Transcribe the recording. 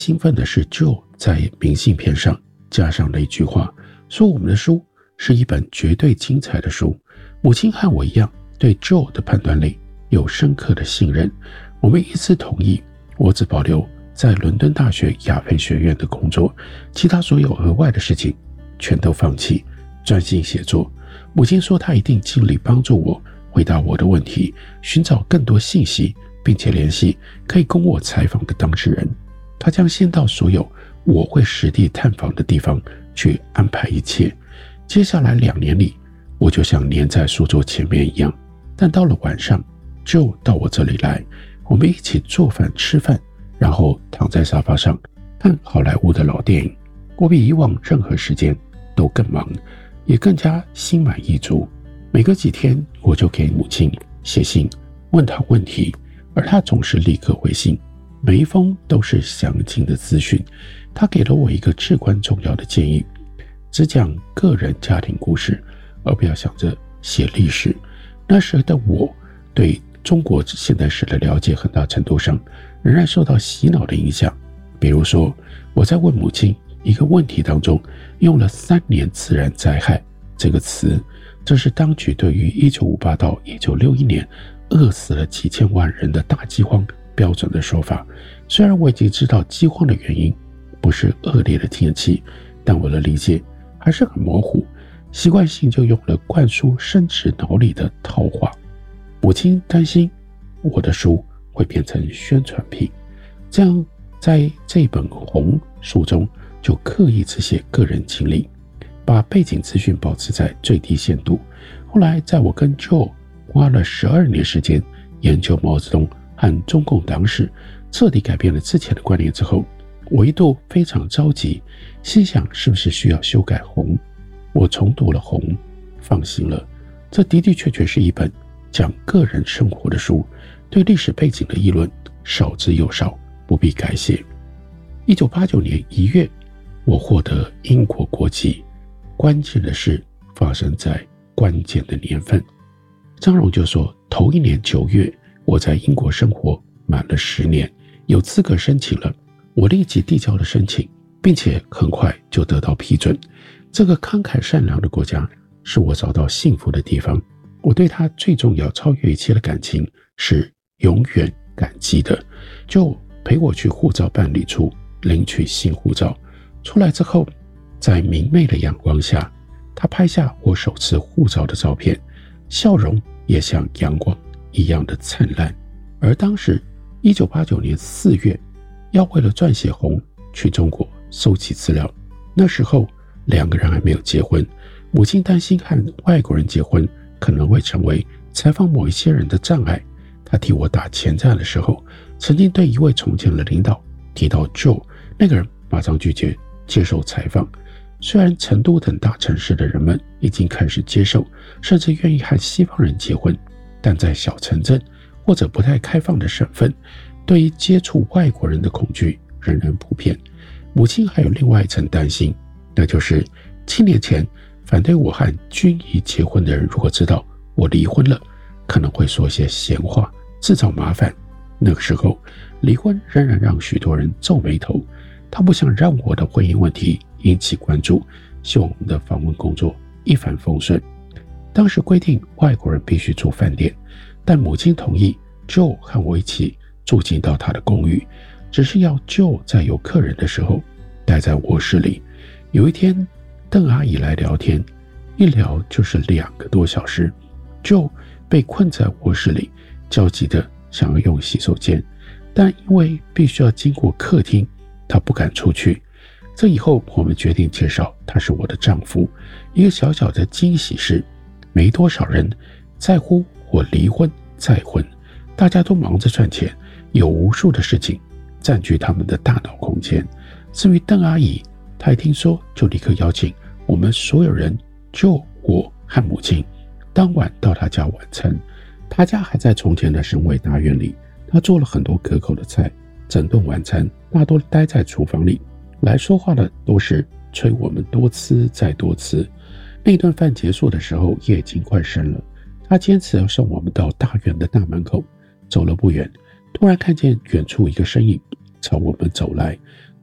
兴奋的是 Joe 在明信片上加上了一句话，说我们的书是一本绝对精彩的书。母亲和我一样对 Joe 的判断力有深刻的信任，我们一致同意，我只保留在伦敦大学亚非学院的工作，其他所有额外的事情全都放弃，专心写作。母亲说她一定尽力帮助我回答我的问题，寻找更多信息，并且联系可以供我采访的当事人。她将先到所有我会实地探访的地方去安排一切。接下来2年里，我就像黏在书桌前面一样，但到了晚上就到我这里来，我们一起做饭吃饭，然后躺在沙发上看好莱坞的老电影。我比以往任何时间都更忙，也更加心满意足。每隔几天我就给母亲写信问她问题，而她总是立刻回信，每一封都是详尽的资讯。她给了我一个至关重要的建议，只讲个人家庭故事，而不要想着写历史。那时的我对中国现代史的了解很大程度上仍然受到洗脑的影响。比如说，我在问母亲一个问题当中用了3年自然灾害这个词，这是当局对于1958到1961年饿死了几千万人的大饥荒标准的说法。虽然我已经知道饥荒的原因不是恶劣的天气，但我的理解还是很模糊，习惯性就用了灌输深植脑里的套话。母亲担心我的书会变成宣传品，这样在这本红书中就刻意只写个人经历，把背景资讯保持在最低限度。后来在我跟 Joe 花了12年时间研究毛泽东和中共党史，彻底改变了之前的观念之后，我一度非常着急，心想是不是需要修改红。我重读了红，放心了，这的的确确是一本讲个人生活的书，对历史背景的议论少之又少，不必改写。1989年1月，我获得英国国籍，关键的事发生在关键的年份。张荣就说，头一年9月，我在英国生活满了10年，有资格申请了。我立即递交了申请，并且很快就得到批准。这个慷慨善良的国家是我找到幸福的地方，我对它最重要、超越一切的感情是永远感激的。就陪我去护照办理处领取新护照，出来之后，在明媚的阳光下，他拍下我首次护照的照片，笑容也像阳光一样的灿烂。而当时1989年4月，要为了撰写红去中国收集资料，那时候2个人还没有结婚，母亲担心和外国人结婚可能会成为采访某一些人的障碍。她替我打前站的时候，曾经对一位从前的领导提到 Joe， 那个人马上拒绝接受采访。虽然成都等大城市的人们已经开始接受，甚至愿意和西方人结婚，但在小城镇或者不太开放的省份，对于接触外国人的恐惧仍然普遍。母亲还有另外一层担心，那就是7年前反对我和君怡结婚的人，如果知道我离婚了，可能会说些闲话，制造麻烦。那个时候，离婚仍然让许多人皱眉头。他不想让我的婚姻问题引起关注，希望我们的访问工作一帆风顺。当时规定外国人必须住饭店，但母亲同意 Joe 和我一起住进到他的公寓，只是要 Joe 在有客人的时候待在卧室里。有一天，邓阿姨来聊天，一聊就是2个多小时。Joe 被困在卧室里，焦急地想要用洗手间，但因为必须要经过客厅，他不敢出去。这以后我们决定介绍他是我的丈夫。一个小小的惊喜是，没多少人在乎我离婚再婚，大家都忙着赚钱，有无数的事情占据他们的大脑空间。至于邓阿姨，她一听说就立刻邀请我们所有人，就我和母亲当晚到她家晚餐。她家还在从前的省委大院里，她做了很多可口的菜。整顿晚餐大多待在厨房里，来说话的都是催我们多吃再多吃。那顿饭结束的时候，夜已经快深了，她坚持要送我们到大院的大门口。走了不远，突然看见远处一个身影朝我们走来。